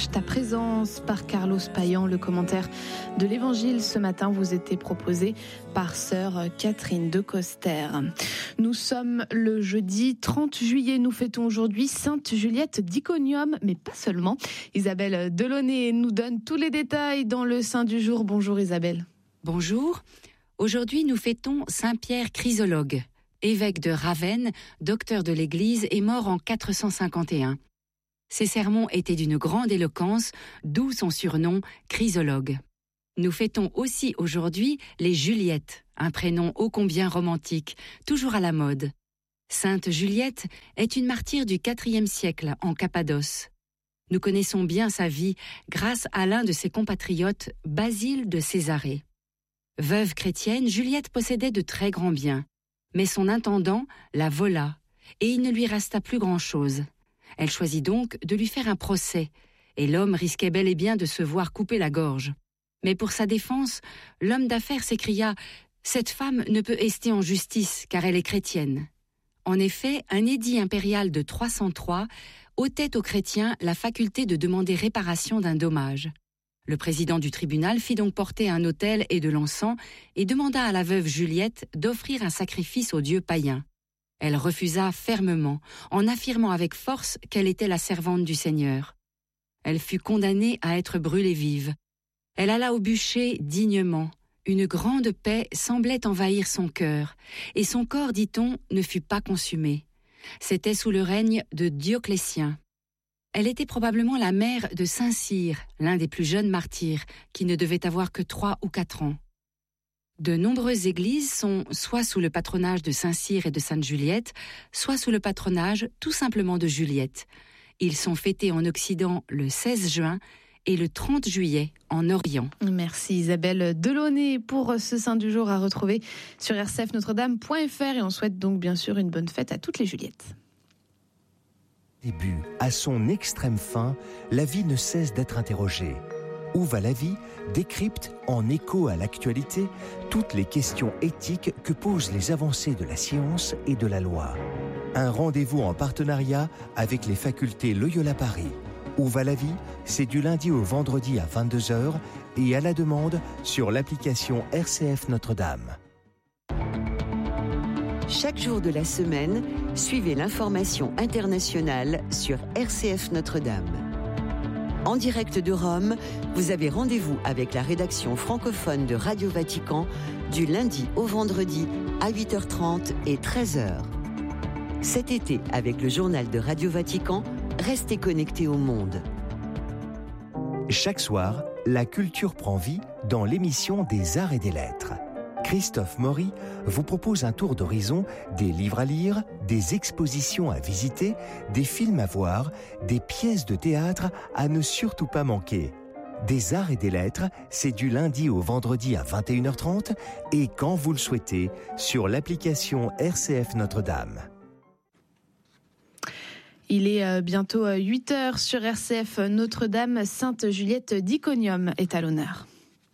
cache ta présence par Carlos Payan. Le commentaire de l'Évangile ce matin vous était proposé par sœur Catherine de Coster. Nous sommes le jeudi 30 juillet. Nous fêtons aujourd'hui Sainte Juliette d'Iconium, mais pas seulement. Isabelle Delaunay nous donne tous les détails dans le Saint du jour. Bonjour Isabelle. Bonjour. Aujourd'hui, nous fêtons Saint-Pierre Chrysologue, évêque de Ravenne, docteur de l'Église et mort en 451. Ses sermons étaient d'une grande éloquence, d'où son surnom Chrysologue. Nous fêtons aussi aujourd'hui les Juliettes, un prénom ô combien romantique, toujours à la mode. Sainte Juliette est une martyre du IVe siècle en Cappadoce. Nous connaissons bien sa vie grâce à l'un de ses compatriotes, Basile de Césarée. Veuve chrétienne, Juliette possédait de très grands biens, mais son intendant la vola et il ne lui resta plus grand-chose. Elle choisit donc de lui faire un procès, et l'homme risquait bel et bien de se voir couper la gorge. Mais pour sa défense, l'homme d'affaires s'écria « Cette femme ne peut ester en justice, car elle est chrétienne ». En effet, un édit impérial de 303 ôtait aux chrétiens la faculté de demander réparation d'un dommage. Le président du tribunal fit donc porter un autel et de l'encens et demanda à la veuve Juliette d'offrir un sacrifice aux dieux païens. Elle refusa fermement, en affirmant avec force qu'elle était la servante du Seigneur. Elle fut condamnée à être brûlée vive. Elle alla au bûcher dignement. Une grande paix semblait envahir son cœur, et son corps, dit-on, ne fut pas consumé. C'était sous le règne de Dioclétien. Elle était probablement la mère de Saint-Cyr, l'un des plus jeunes martyrs, qui ne devait avoir que 3 ou 4 ans. De nombreuses églises sont soit sous le patronage de Saint-Cyr et de Sainte Juliette, soit sous le patronage tout simplement de Juliette. Ils sont fêtés en Occident le 16 juin et le 30 juillet en Orient. Merci Isabelle Delaunay pour ce Saint du jour à retrouver sur rcfnotredame.fr et on souhaite donc bien sûr une bonne fête à toutes les Juliettes. Début à son extrême fin, la vie ne cesse d'être interrogée. Où va la vie décrypte, en écho à l'actualité, toutes les questions éthiques que posent les avancées de la science et de la loi. Un rendez-vous en partenariat avec les facultés Loyola Paris. Où va la vie? C'est du lundi au vendredi à 22h et à la demande sur l'application RCF Notre-Dame. Chaque jour de la semaine, suivez l'information internationale sur RCF Notre-Dame. En direct de Rome, vous avez rendez-vous avec la rédaction francophone de Radio Vatican du lundi au vendredi à 8h30 et 13h. Cet été, avec le journal de Radio Vatican, restez connectés au monde. Chaque soir, la culture prend vie dans l'émission des Arts et des Lettres. Christophe Maury vous propose un tour d'horizon des livres à lire, des expositions à visiter, des films à voir, des pièces de théâtre à ne surtout pas manquer. Des Arts et des Lettres, c'est du lundi au vendredi à 21h30 et quand vous le souhaitez, sur l'application RCF Notre-Dame. Il est bientôt 8h sur RCF Notre-Dame. Sainte Juliette d'Iconium est à l'honneur.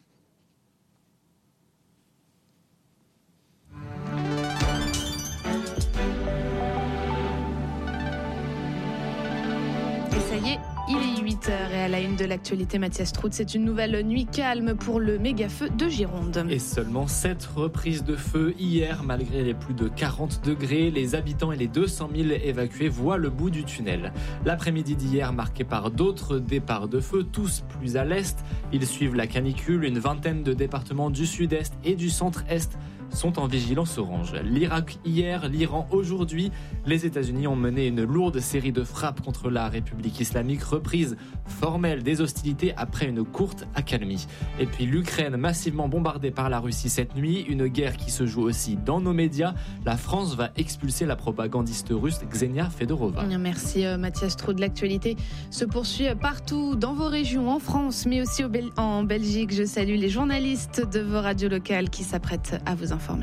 Et ça y est, il est 8h et à la une de l'actualité, Mathias Trout, c'est une nouvelle nuit calme pour le méga-feu de Gironde. Et seulement 7 reprises de feu hier, malgré les plus de 40 degrés. Les habitants et les 200 000 évacués voient le bout du tunnel. L'après-midi d'hier, marqué par d'autres départs de feu, tous plus à l'est. Ils suivent la canicule. Une vingtaine de départements du sud-est et du centre-est sont en vigilance orange. L'Irak hier, l'Iran aujourd'hui. Les États-Unis ont mené une lourde série de frappes contre la République islamique, reprise formelle des hostilités après une courte accalmie. Et puis l'Ukraine massivement bombardée par la Russie cette nuit, une guerre qui se joue aussi dans nos médias. La France va expulser la propagandiste russe Ksenia Fedorova. Merci Mathias Trout. L'actualité se poursuit partout dans vos régions, en France, mais aussi en Belgique. Je salue les journalistes de vos radios locales qui s'apprêtent à vous informer.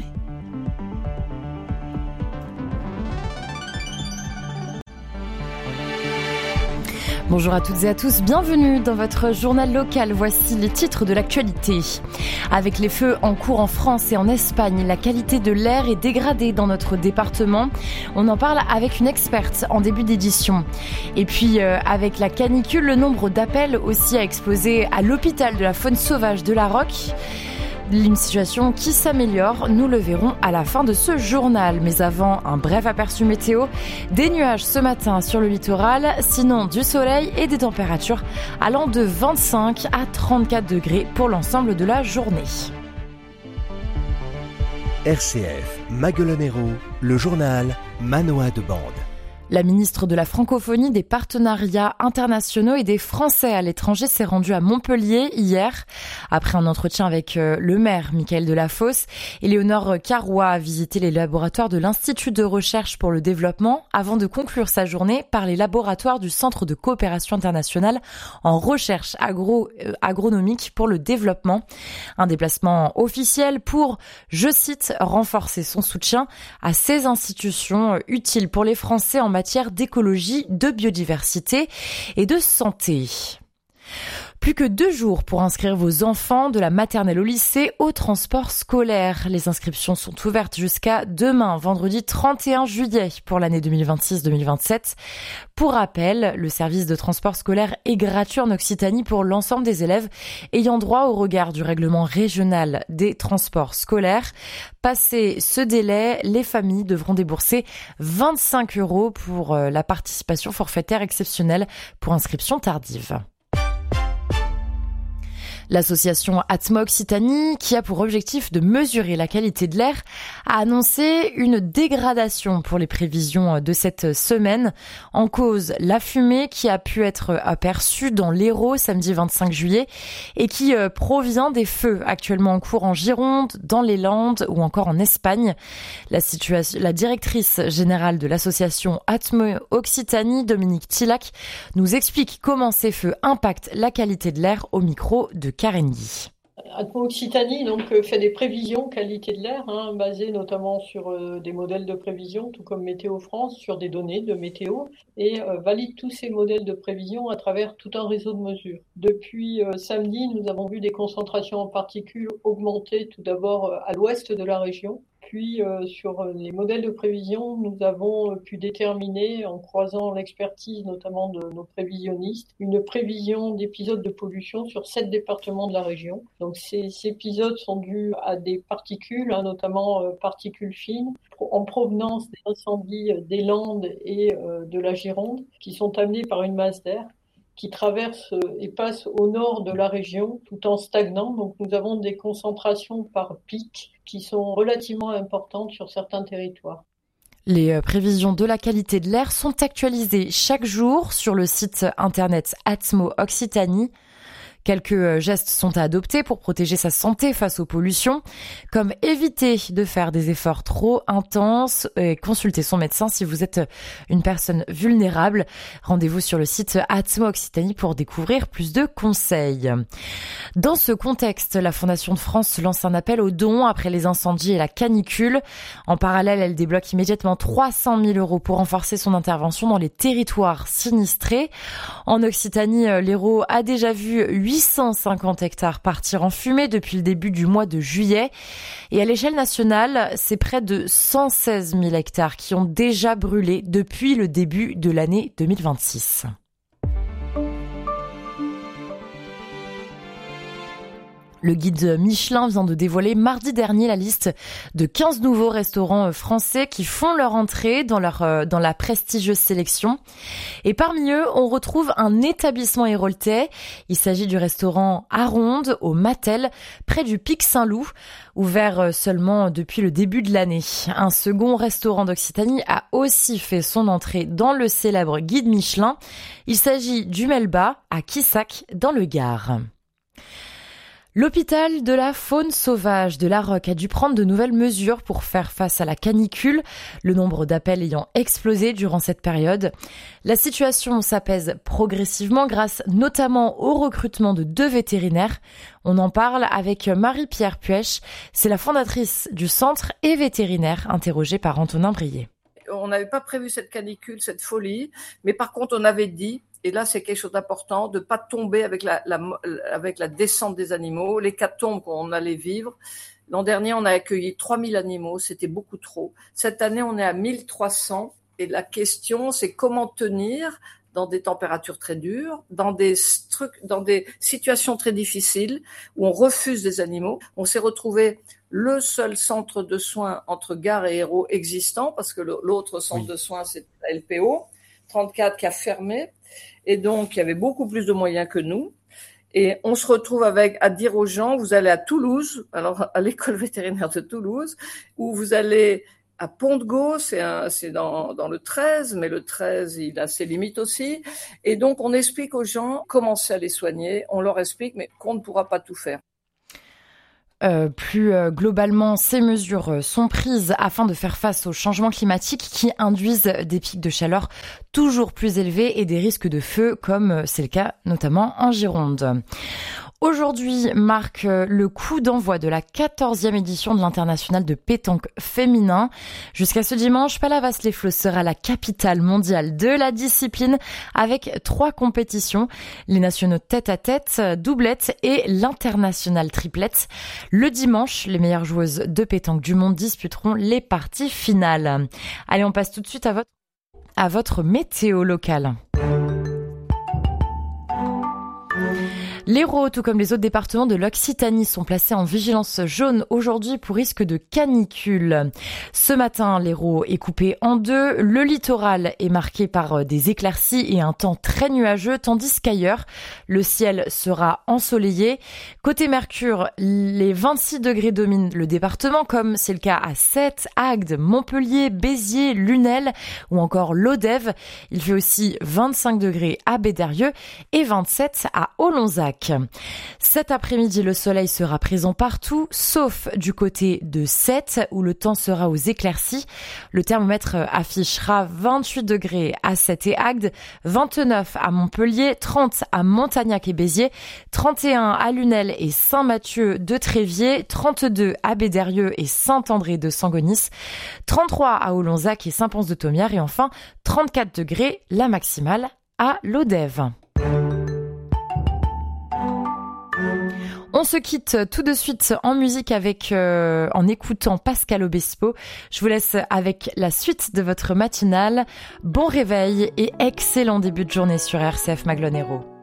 Bonjour à toutes et à tous, bienvenue dans votre journal local. Voici les titres de l'actualité. Avec les feux en cours en France et en Espagne, la qualité de l'air est dégradée dans notre département. On en parle avec une experte en début d'édition. Et puis avec la canicule, le nombre d'appels aussi a explosé à l'hôpital de la faune sauvage de La Roque. Une situation qui s'améliore, nous le verrons à la fin de ce journal. Mais avant, un bref aperçu météo. Des nuages ce matin sur le littoral, sinon du soleil et des températures allant de 25 à 34 degrés pour l'ensemble de la journée. RCF, Maguelonero, le journal Manoa de Bande. La ministre de la Francophonie, des Partenariats internationaux et des Français à l'étranger s'est rendue à Montpellier hier. Après un entretien avec le maire, Michael Delafosse, Éléonore Carrois a visité les laboratoires de l'Institut de recherche pour le développement avant de conclure sa journée par les laboratoires du Centre de coopération internationale en recherche agronomique pour le développement. Un déplacement officiel pour, je cite, renforcer son soutien à ces institutions utiles pour les Français en matière d'écologie, de biodiversité et de santé. Plus que 2 jours pour inscrire vos enfants de la maternelle au lycée au transport scolaire. Les inscriptions sont ouvertes jusqu'à demain, vendredi 31 juillet pour l'année 2026-2027. Pour rappel, le service de transport scolaire est gratuit en Occitanie pour l'ensemble des élèves ayant droit au regard du règlement régional des transports scolaires. Passé ce délai, les familles devront débourser 25 € pour la participation forfaitaire exceptionnelle pour inscription tardive. L'association Atmo Occitanie, qui a pour objectif de mesurer la qualité de l'air, a annoncé une dégradation pour les prévisions de cette semaine. En cause, la fumée qui a pu être aperçue dans l'Hérault samedi 25 juillet et qui provient des feux actuellement en cours en Gironde, dans les Landes ou encore en Espagne. La directrice générale de l'association Atmo Occitanie, Dominique Tillac, nous explique comment ces feux impactent la qualité de l'air au micro de Karendy. Atmo Occitanie fait des prévisions qualité de l'air, basées notamment sur des modèles de prévision, tout comme Météo France, sur des données de météo, et valide tous ces modèles de prévision à travers tout un réseau de mesures. Depuis samedi, nous avons vu des concentrations en particules augmenter tout d'abord à l'ouest de la région. Puis sur les modèles de prévision, nous avons pu déterminer, en croisant l'expertise notamment de nos prévisionnistes, une prévision d'épisodes de pollution sur 7 départements de la région. Donc ces épisodes sont dus à des particules, notamment particules fines, en provenance des incendies des Landes et de la Gironde, qui sont amenés par une masse d'air qui traverse et passe au nord de la région tout en stagnant. Donc nous avons des concentrations par pic qui sont relativement importantes sur certains territoires. Les prévisions de la qualité de l'air sont actualisées chaque jour sur le site internet Atmo Occitanie. Quelques gestes sont à adopter pour protéger sa santé face aux pollutions, comme éviter de faire des efforts trop intenses et consulter son médecin si vous êtes une personne vulnérable. Rendez-vous sur le site Atmo Occitanie pour découvrir plus de conseils. Dans ce contexte, la Fondation de France lance un appel aux dons après les incendies et la canicule. En parallèle, elle débloque immédiatement 300 000 € pour renforcer son intervention dans les territoires sinistrés. En Occitanie, l'Hérault a déjà vu 850 hectares partir en fumée depuis le début du mois de juillet. Et à l'échelle nationale, c'est près de 116 000 hectares qui ont déjà brûlé depuis le début de l'année 2026. Le guide Michelin vient de dévoiler mardi dernier la liste de 15 nouveaux restaurants français qui font leur entrée dans la prestigieuse sélection. Et parmi eux, on retrouve un établissement héroltais. Il s'agit du restaurant Aronde au Mattel, près du Pic Saint-Loup, ouvert seulement depuis le début de l'année. Un second restaurant d'Occitanie a aussi fait son entrée dans le célèbre guide Michelin. Il s'agit du Melba à Quissac, dans le Gard. L'hôpital de la faune sauvage de La Roque a dû prendre de nouvelles mesures pour faire face à la canicule, le nombre d'appels ayant explosé durant cette période. La situation s'apaise progressivement grâce notamment au recrutement de 2 vétérinaires. On en parle avec Marie-Pierre Puech, c'est la fondatrice du centre et vétérinaire, interrogée par Antonin Brier. On n'avait pas prévu cette canicule, cette folie, mais par contre on avait dit Et là, c'est quelque chose d'important, de pas tomber avec la descente des animaux, l'hécatombe qu'on allait vivre. L'an dernier, on a accueilli 3000 animaux, c'était beaucoup trop. Cette année, on est à 1300. Et la question, c'est comment tenir dans des températures très dures, dans des situations très difficiles où on refuse des animaux. On s'est retrouvé le seul centre de soins entre Gare et Hérault existant, parce que l'autre centre de soins, c'est la LPO 34 qui a fermé. Et donc, il y avait beaucoup plus de moyens que nous. Et on se retrouve à dire aux gens, vous allez à Toulouse, alors à l'école vétérinaire de Toulouse, ou vous allez à Pont-de-Gau, c'est dans le 13, mais le 13, il a ses limites aussi. Et donc, on explique aux gens comment c'est à les soigner. On leur explique, mais qu'on ne pourra pas tout faire. Plus globalement, ces mesures sont prises afin de faire face aux changements climatiques qui induisent des pics de chaleur toujours plus élevés et des risques de feu, comme c'est le cas notamment en Gironde. Aujourd'hui marque le coup d'envoi de la 14e édition de l'International de pétanque féminin. Jusqu'à ce dimanche, Palavas-les-Flots sera la capitale mondiale de la discipline avec 3 compétitions, les nationaux tête-à-tête, doublette et l'international triplette. Le dimanche, les meilleures joueuses de pétanque du monde disputeront les parties finales. Allez, on passe tout de suite à votre météo locale. L'Hérault, tout comme les autres départements de l'Occitanie, sont placés en vigilance jaune aujourd'hui pour risque de canicule. Ce matin, l'Hérault est coupé en 2. Le littoral est marqué par des éclaircies et un temps très nuageux, tandis qu'ailleurs, le ciel sera ensoleillé. Côté Mercure, les 26 degrés dominent le département, comme c'est le cas à Sète, Agde, Montpellier, Béziers, Lunel ou encore Lodève. Il fait aussi 25 degrés à Bédarieux et 27 à Olonzac. Cet après-midi, le soleil sera présent partout, sauf du côté de Sète, où le temps sera aux éclaircies. Le thermomètre affichera 28 degrés à Sète et Agde, 29 à Montpellier, 30 à Montagnac et Béziers, 31 à Lunel et Saint-Mathieu de Tréviers, 32 à Bédarieux et Saint-André de Sangonis, 33 à Olonzac et Saint-Pons-de-Thomières et enfin 34 degrés la maximale à Lodève. On se quitte tout de suite en musique en écoutant Pascal Obispo. Je vous laisse avec la suite de votre matinale. Bon réveil et excellent début de journée sur RCF Maglone Hérault.